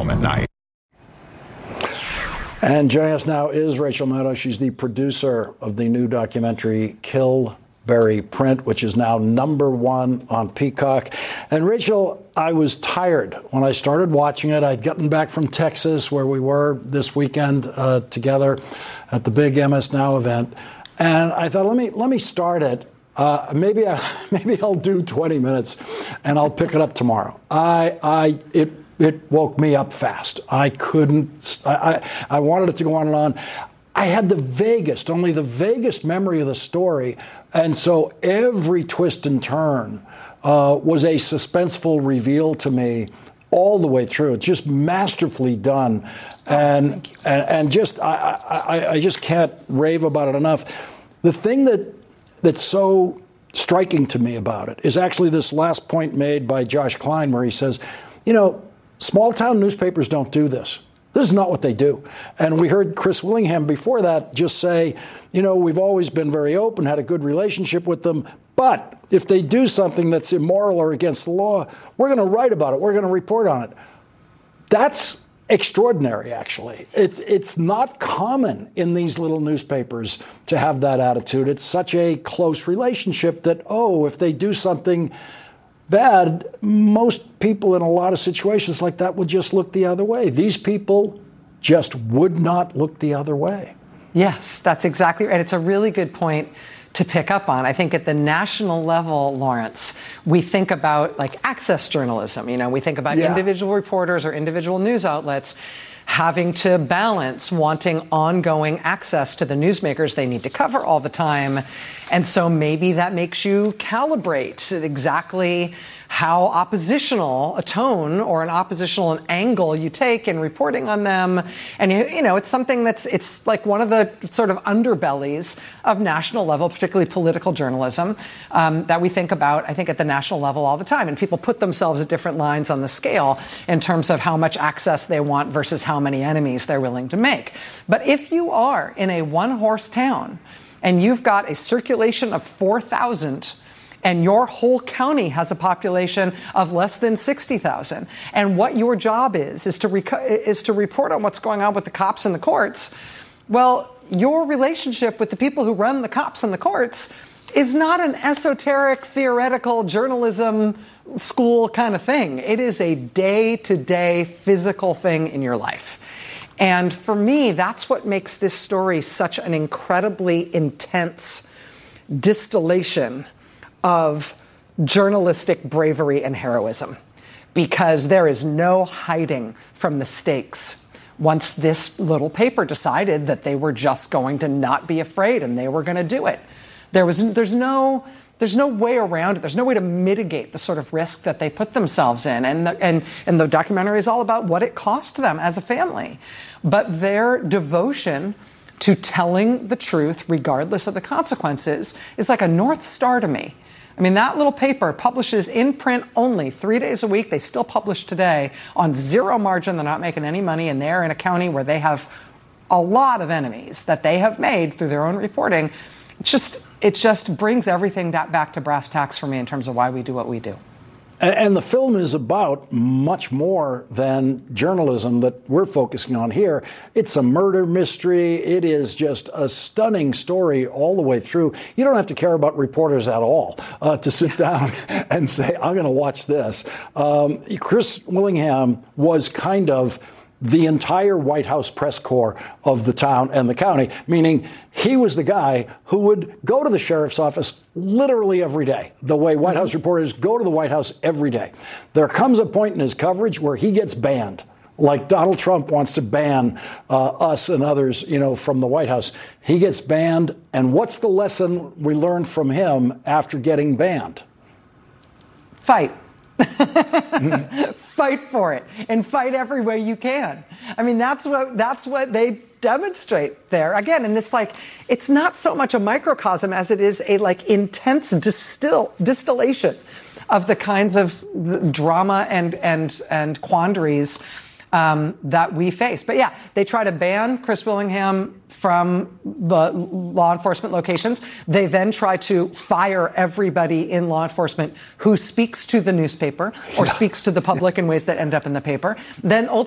home at night. And joining us now is Rachel Maddow. She's the producer of the new documentary Kill-Bury Print, which is now #1 on Peacock. And Rachel, I was tired when I started watching it. I'd gotten back from Texas, where we were this weekend together at the big MS Now event. And I thought, let me start it. Maybe I'll do 20 minutes and I'll pick it up tomorrow. It woke me up fast. I couldn't. I wanted it to go on and on. I had only the vaguest memory of the story, and so every twist and turn was a suspenseful reveal to me all the way through. It's just masterfully done, and just I just can't rave about it enough. The thing that's so striking to me about it is actually this last point made by Josh Klein, where he says, small town newspapers don't do this. This is not what they do. And we heard Chris Willingham before that just say, we've always been very open, had a good relationship with them. But if they do something that's immoral or against the law, we're going to write about it. We're going to report on it. That's extraordinary, actually. It's not common in these little newspapers to have that attitude. It's such a close relationship that, if they do something bad, most people in a lot of situations like that would just look the other way. These people just would not look the other way. Yes, that's exactly right. It's a really good point to pick up on. I think at the national level, Lawrence, we think about access journalism. We think about individual reporters or individual news outlets having to balance wanting ongoing access to the newsmakers they need to cover all the time. And so maybe that makes you calibrate exactly how oppositional a tone or an oppositional angle you take in reporting on them. And, it's something it's like one of the sort of underbellies of national level, particularly political journalism, that we think about, I think, at the national level all the time. And people put themselves at different lines on the scale in terms of how much access they want versus how many enemies they're willing to make. But if you are in a one-horse town and you've got a circulation of 4,000 and your whole county has a population of less than 60,000, and what your job is to report on what's going on with the cops and the courts, well, your relationship with the people who run the cops and the courts is not an esoteric, theoretical journalism school kind of thing. It is a day-to-day physical thing in your life. And for me, that's what makes this story such an incredibly intense distillation of journalistic bravery and heroism, because there is no hiding from the stakes. Once this little paper decided that they were just going to not be afraid and they were going to do it, there's no way around it. There's no way to mitigate the sort of risk that they put themselves in. And the documentary is all about what it cost them as a family. But their devotion to telling the truth, regardless of the consequences, is like a North Star to me. I mean, that little paper publishes in print only 3 days a week. They still publish today on zero margin. They're not making any money, and they're in a county where they have a lot of enemies that they have made through their own reporting. It just brings everything back to brass tacks for me in terms of why we do what we do. And the film is about much more than journalism that we're focusing on here. It's a murder mystery. It is just a stunning story all the way through. You don't have to care about reporters at all to sit down and say, I'm going to watch this. Chris Willingham was kind of the entire White House press corps of the town and the county, meaning he was the guy who would go to the sheriff's office literally every day, the way White House reporters go to the White House every day. There comes a point in his coverage where he gets banned, like Donald Trump wants to ban us and others, from the White House. He gets banned, and what's the lesson we learned from him after getting banned? Fight. Fight for it and fight every way you can. I mean, that's what they demonstrate there. Again, in this, it's not so much a microcosm as it is a intense distillation of the kinds of drama and quandaries that we face. But yeah, they try to ban Chris Willingham from the law enforcement locations. They then try to fire everybody in law enforcement who speaks to the newspaper or speaks to the public in ways that end up in the paper. Then